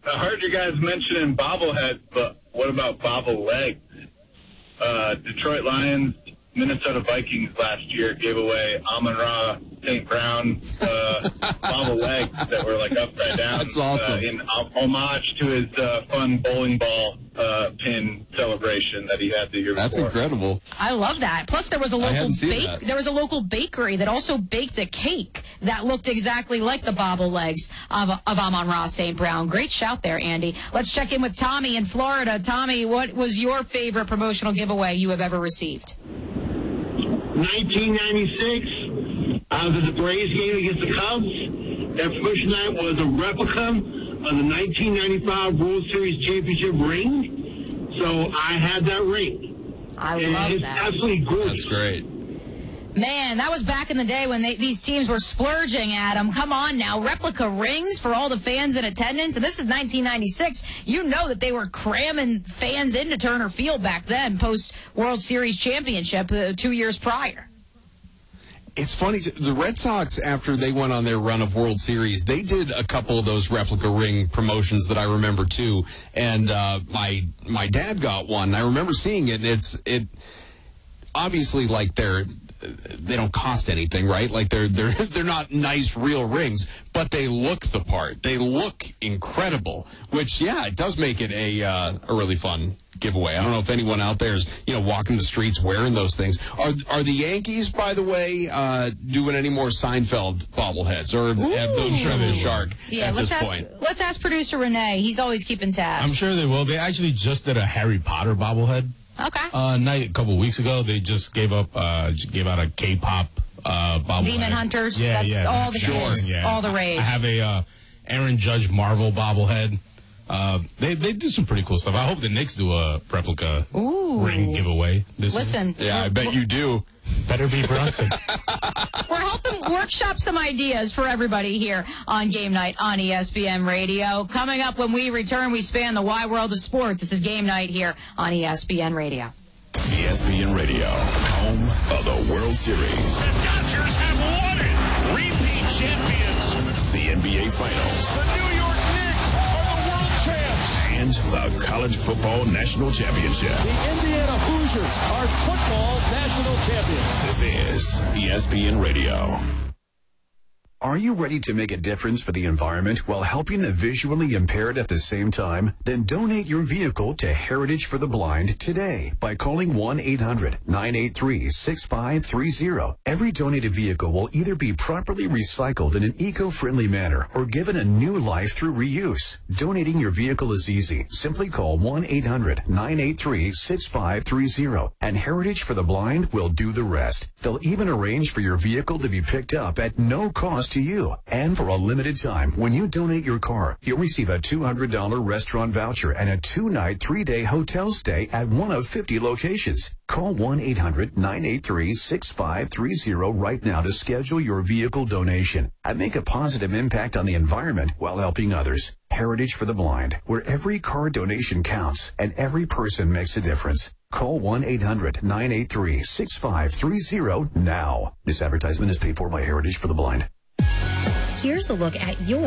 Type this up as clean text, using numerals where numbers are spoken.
I heard you guys mentioning bobbleheads, but what about bobbleheads? Detroit Lions, Minnesota Vikings last year gave away Amon-Ra St. Brown bobbleheads that were like upside down. That's awesome. In homage to his fun bowling ball pin celebration that he had the year before. That's incredible. I love that. Plus, there was a local bakery that also baked a cake that looked exactly like the bobbleheads of Amon-Ra St. Brown. Great shout there, Andy. Let's check in with Tommy in Florida. Tommy, what was your favorite promotional giveaway you have ever received? 1996, I was at the Braves game against the Cubs. That first night was a replica of the 1995 World Series championship ring. So I had that ring. I love it's that. Absolutely gorgeous. That's great. Man, that was back in the day when these teams were splurging at them. Come on now, replica rings for all the fans in attendance. And this is 1996. You know that they were cramming fans into Turner Field back then, post-World Series championship 2 years prior. It's funny, the Red Sox, after they went on their run of World Series, they did a couple of those replica ring promotions that I remember too. And my dad got one. I remember seeing it, and it obviously like they don't cost anything, right? Like they're not nice real rings, but they look the part. They look incredible, which it does make it a really fun giveaway. I don't know if anyone out there is walking the streets wearing those things. Are the Yankees, by the way, doing any more Seinfeld bobbleheads, or have those shredded shark at this point? Let's ask producer Renee. He's always keeping tabs. I'm sure they will. They actually just did a Harry Potter bobblehead. Okay. A couple of weeks ago, they just gave out a K-pop bobblehead. Demon Hunters. Yeah, that's all the kids, all the rage. I have a Aaron Judge Marvel bobblehead. They do some pretty cool stuff. I hope the Knicks do a replica ring giveaway this year. Yeah, I bet you do. Better be Brunson. We're helping workshop some ideas for everybody here on Game Night on ESPN Radio. Coming up when we return, we span the wide world of sports. This is Game Night here on ESPN Radio. ESPN Radio, home of the World Series. The Dodgers have won it. Repeat champions. The NBA Finals. The New York Knicks are the world champs. And the College Football National Championship. The Indiana Hoosiers are football national champions. This is ESPN Radio. Are you ready to make a difference for the environment while helping the visually impaired at the same time? Then donate your vehicle to Heritage for the Blind today by calling 1-800-983-6530. Every donated vehicle will either be properly recycled in an eco-friendly manner or given a new life through reuse. Donating your vehicle is easy. Simply call 1-800-983-6530 and Heritage for the Blind will do the rest. They'll even arrange for your vehicle to be picked up at no cost to you. And for a limited time, when you donate your car, you'll receive a $200 restaurant voucher and a 2-night, 3-day hotel stay at one of 50 locations. Call 1-800-983-6530 right now to schedule your vehicle donation and make a positive impact on the environment while helping others. Heritage for the Blind, where every car donation counts and every person makes a difference. Call 1-800-983-6530 now. This advertisement is paid for by Heritage for the Blind. Here's a look at your